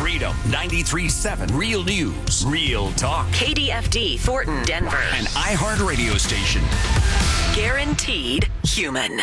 Freedom 93.7 Real News, Real Talk. KDFD Thornton, Denver. An iHeart radio station. Guaranteed human.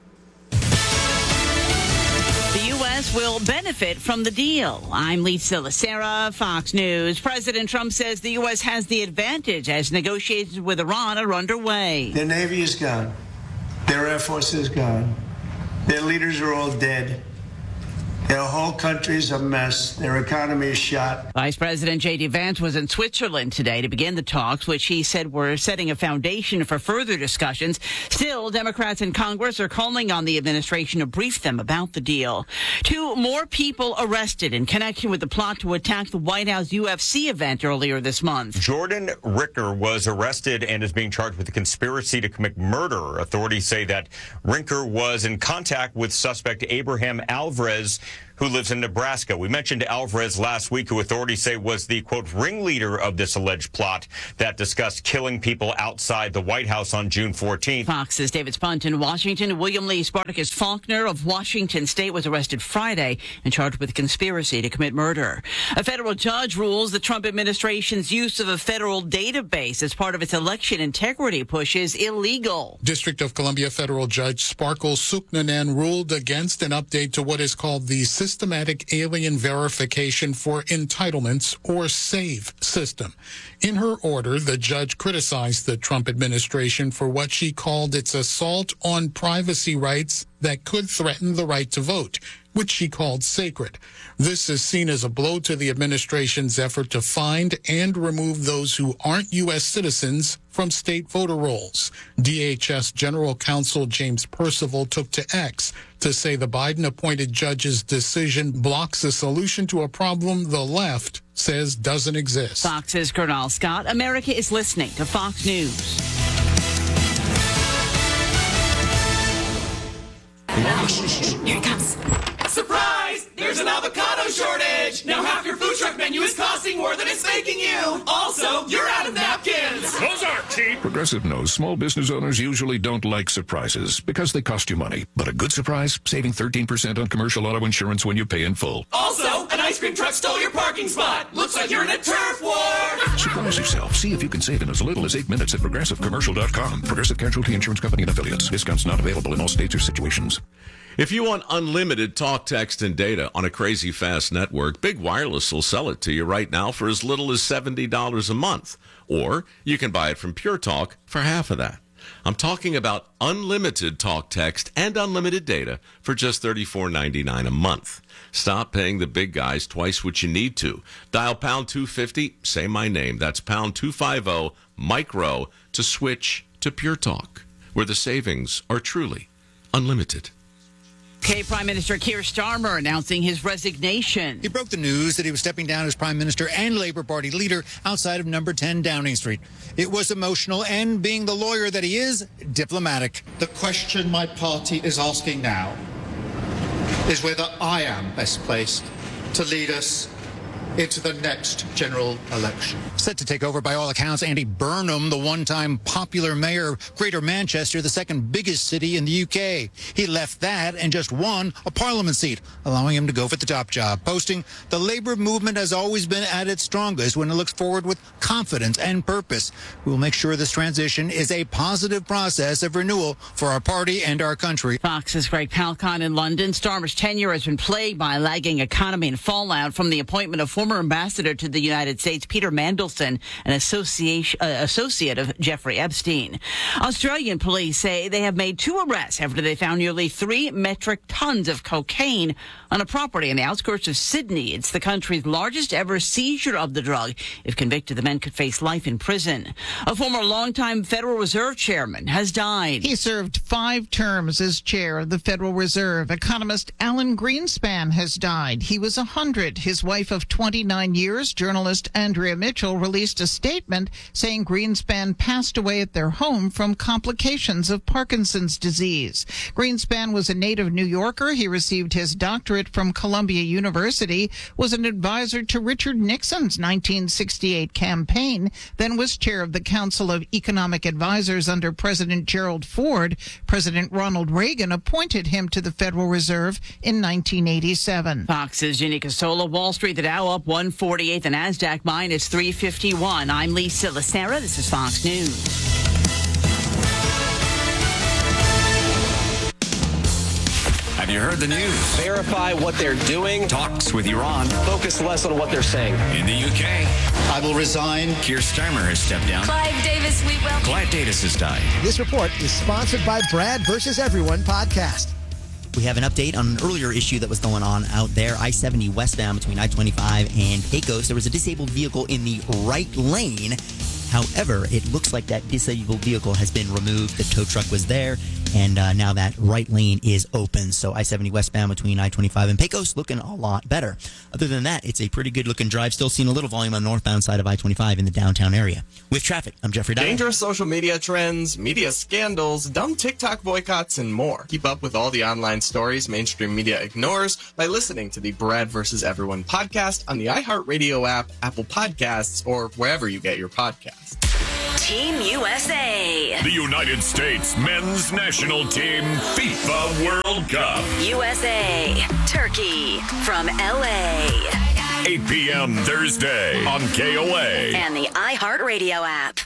The U.S. will benefit from the deal. I'm Lisa Lacera, Fox News. President Trump says the U.S. has the advantage as negotiations with Iran are underway. Their Navy is gone. Their Air Force is gone. Their leaders are all dead. Their whole country is a mess. Their economy is shot. Vice President J.D. Vance was in Switzerland today to begin the talks, which he said were setting a foundation for further discussions. Still, Democrats in Congress are calling on the administration to brief them about the deal. 2 more people arrested in connection with the plot to attack the White House UFC event earlier this month. Jordan Ricker was arrested and is being charged with a conspiracy to commit murder. Authorities say that Ricker was in contact with suspect Abraham Alvarez, who lives in Nebraska. We mentioned Alvarez last week, who authorities say was the, quote, ringleader of this alleged plot that discussed killing people outside the White House on June 14th. Fox's David Spunt in Washington. William Lee Spartacus Faulkner of Washington State was arrested Friday and charged with conspiracy to commit murder. A federal judge rules the Trump administration's use of a federal database as part of its election integrity push is illegal. District of Columbia federal judge Sparkle Suknanen ruled against an update to what is called the Systematic Alien Verification for Entitlements, or SAVE system. In her order, the judge criticized the Trump administration for what she called its assault on privacy rights that could threaten the right to vote, which she called sacred. This is seen as a blow to the administration's effort to find and remove those who aren't U.S. citizens from state voter rolls. DHS General Counsel James Percival took to X to say the Biden-appointed judge's decision blocks a solution to a problem the left says doesn't exist. Fox's Colonel Scott. America is listening to Fox News. Here it comes. Surprise! There's an avocado shortage! Now half your food truck menu is costing more than it's making you! Also, you're out of napkins! Those aren't cheap! Progressive knows small business owners usually don't like surprises because they cost you money. But a good surprise? Saving 13% on commercial auto insurance when you pay in full. Also, an ice cream truck stole your parking spot! Looks like you're in a turf war! Surprise yourself. See if you can save in as little as 8 minutes at ProgressiveCommercial.com. Progressive Casualty Insurance Company and Affiliates. Discounts not available in all states or situations. If you want unlimited talk, text, and data on a crazy fast network, Big Wireless will sell it to you right now for as little as $70 a month. Or you can buy it from Pure Talk for half of that. I'm talking about unlimited talk, text, and unlimited data for just $34.99 a month. Stop paying the big guys twice what you need to. Dial pound 250, say my name. That's pound 250 micro to switch to Pure Talk, where the savings are truly unlimited. Okay, Prime Minister Keir Starmer announcing his resignation. He broke the news that he was stepping down as Prime Minister and Labour Party leader outside of number 10 Downing Street. It was emotional and, being the lawyer that he is, diplomatic. The question my party is asking now is whether I am best placed to lead us into the next general election. Set to take over, by all accounts, Andy Burnham, the one-time popular mayor of Greater Manchester, the second biggest city in the UK. He left that and just won a parliament seat, allowing him to go for the top job, posting, "The Labour movement has always been at its strongest when it looks forward with confidence and purpose. We will make sure this transition is a positive process of renewal for our party and our country." Fox's Greg Palcon in London. Starmer's tenure has been plagued by a lagging economy and fallout from the appointment of former ambassador to the United States, Peter Mandelson, an associate of Jeffrey Epstein. Australian police say they have made 2 arrests after they found nearly 3 metric tons of cocaine on a property in the outskirts of Sydney. It's the country's largest ever seizure of the drug. If convicted, the men could face life in prison. A former longtime Federal Reserve chairman has died. He served 5 terms as chair of the Federal Reserve. Economist Alan Greenspan has died. He was 100. His wife of 29 years, journalist Andrea Mitchell, released a statement saying Greenspan passed away at their home from complications of Parkinson's disease. Greenspan was a native New Yorker. He received his doctorate from Columbia University, was an advisor to Richard Nixon's 1968 campaign. campaign, then was chair of the Council of Economic Advisors under President Gerald Ford. President Ronald Reagan appointed him to the Federal Reserve in 1987. Fox's Ginny Casola. Wall Street, the Dow up 148, the NASDAQ minus 351. I'm Lisa Lacera. This is Fox News. Have you heard the news? Verify what they're doing. Talks with Iran. Focus less on what they're saying. In the UK, I will resign. Keir Starmer has stepped down. Clive Davis, we will. Clive Davis has died. This report is sponsored by Brad vs. Everyone podcast. We have an update on an earlier issue that was going on out there, I-70 westbound between I-25 and Pecos. There was a disabled vehicle in the right lane. However, it looks like that disabled vehicle has been removed. The tow truck was there, and now that right lane is open. So I-70 westbound between I-25 and Pecos looking a lot better. Other than that, it's a pretty good-looking drive. Still seeing a little volume on the northbound side of I-25 in the downtown area. With traffic, I'm Jeffrey Dyer. Dangerous social media trends, media scandals, dumb TikTok boycotts, and more. Keep up with all the online stories mainstream media ignores by listening to the Brad vs. Everyone podcast on the iHeartRadio app, Apple Podcasts, or wherever you get your podcasts. Team USA. The United States men's national team FIFA World Cup. USA. Turkey from LA. 8 p.m. Thursday on KOA. And the iHeartRadio app.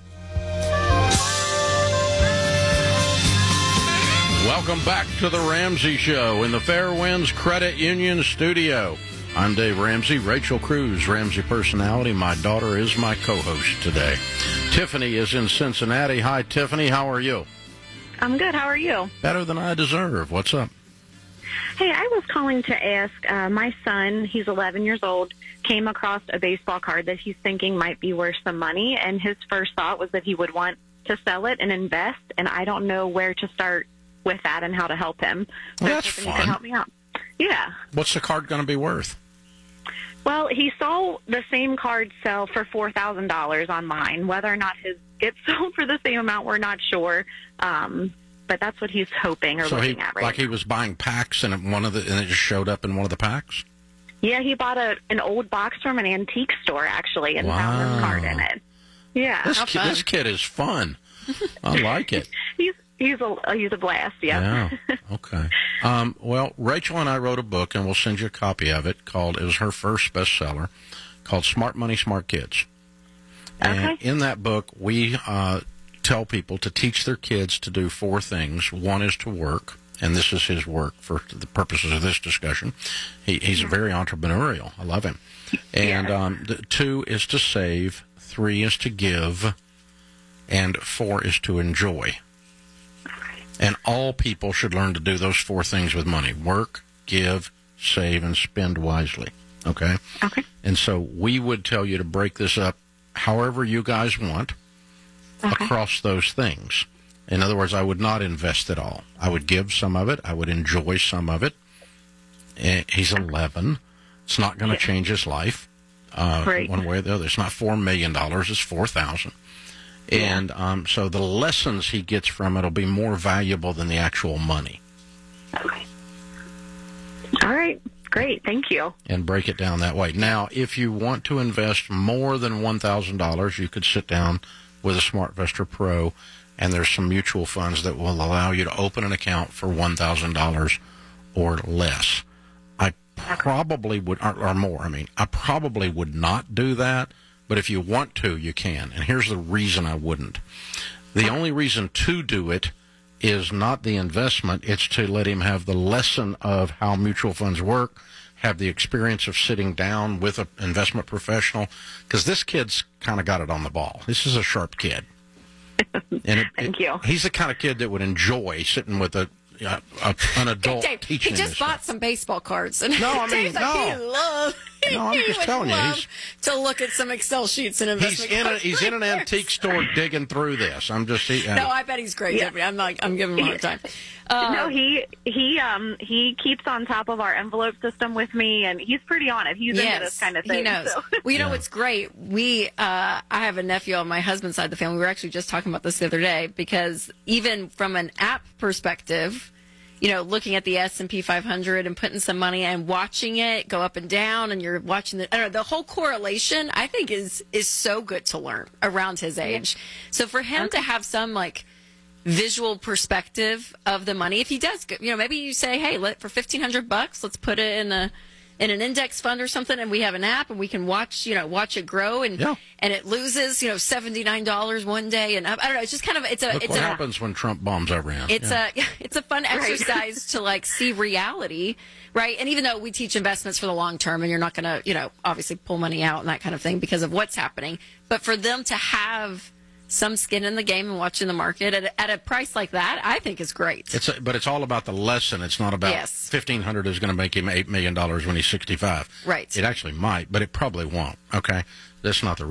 Welcome back to the Ramsey Show in the Fairwinds Credit Union studio. I'm Dave Ramsey, Rachel Cruz, Ramsey personality. My daughter is my co-host today. Tiffany is in Cincinnati. Hi, Tiffany. How are you? I'm good. How are you? Better than I deserve. What's up? Hey, I was calling to ask, my son, he's 11 years old, came across a baseball card that he's thinking might be worth some money, and his first thought was that he would want to sell it and invest, and I don't know where to start with that and how to help him. So Well, that's if you fun. can help me out. Yeah. What's the card going to be worth? Well, he saw the same card sell for $4,000 online. Whether or not his gets sold for the same amount, we're not sure. But that's what he's hoping or So looking at right now. like he was buying packs and and it just showed up in one of the packs? Yeah, he bought an old box from an antique store, actually, and found this card in it. Yeah. This kid is fun. I like it. He's a blast, yeah. Yeah. Okay. Well, Rachel and I wrote a book, and we'll send you a copy of it. It was her first bestseller, called Smart Money, Smart Kids. And in that book, we tell people to teach their kids to do 4 things. One is to work, and this is his work for the purposes of this discussion. He's very entrepreneurial. I love him. And 2 is to save, 3 is to give, and 4 is to enjoy. And all people should learn to do those 4 things with money: work, give, save, and spend wisely. Okay? Okay. And so we would tell you to break this up however you guys want across those things. In other words, I would not invest it all. I would give some of it. I would enjoy some of it. He's 11. It's not going to change his life one way or the other. It's not $4 million. It's $4,000. And so the lessons he gets from it will be more valuable than the actual money. Okay. All right. Great. Thank you. And break it down that way. Now, if you want to invest more than $1,000, you could sit down with a SmartVestor Pro, and there's some mutual funds that will allow you to open an account for $1,000 or less. I probably would, or more. I probably would not do that. But if you want to, you can. And here's the reason I wouldn't. The only reason to do it is not the investment. It's to let him have the lesson of how mutual funds work, have the experience of sitting down with an investment professional, because this kid's kind of got it on the ball. This is a sharp kid. And Thank you. He's the kind of kid that would enjoy sitting with an adult Dave, teaching he him just this bought some baseball cards. And No, I mean, Dave's like, no. he loved, No, I'm he just would telling you, love to look at some Excel sheets and investment cards. He's in an antique store digging through this. I'm just... No, I bet he's great. Yeah. I'm giving him a hard time. No, he keeps on top of our envelope system with me, and he's pretty on it. He's into this kind of thing. He knows. So. Well, you know what's great? I have a nephew on my husband's side of the family. We were actually just talking about this the other day, because even from an app perspective, looking at the S&P 500 and putting some money and watching it go up and down, and you're watching the whole correlation, I think is so good to learn around his age. So for him to have some visual perspective of the money, if he does, maybe you say, hey, for $1,500, let's put it in an index fund or something, and we have an app and we can watch it grow, and it loses, $79 one day, and I don't know. It's just kind of Look what happens when Trump bombs Iran. It's a fun exercise to see reality, right? And even though we teach investments for the long term, and you're not going to obviously pull money out and that kind of thing because of what's happening, but for them to have some skin in the game and watching the market at a price like that, I think is great. But it's all about the lesson. It's not about $1,500 is going to make him $8 million when he's 65. Right. It actually might, but it probably won't. Okay, that's not the